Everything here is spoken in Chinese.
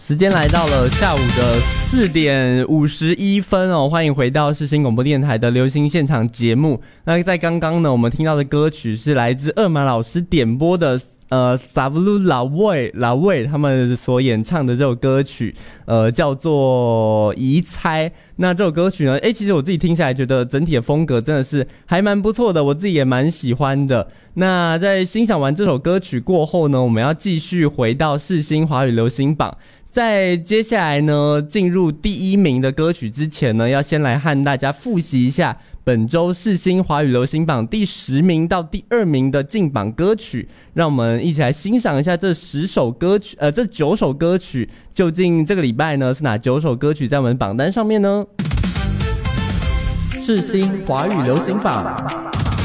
时间来到了下午的4点51分哦，欢迎回到世新广播电台的流行现场节目。那在刚刚呢，我们听到的歌曲是来自二马老师点播的萨布鲁老魏他们所演唱的这首歌曲，叫做遗猜。那这首歌曲呢，其实我自己听下来觉得整体的风格真的是还蛮不错的，我自己也蛮喜欢的。那在欣赏完这首歌曲过后呢，我们要继续回到世新华语流行榜。在接下来呢，进入第1名的歌曲之前呢，要先来和大家复习一下本周世新华语流行榜第10名到第2名的进榜歌曲，让我们一起来欣赏一下这9首歌曲，究竟这个礼拜呢是哪9首歌曲在我们榜单上面呢？世新华语流行榜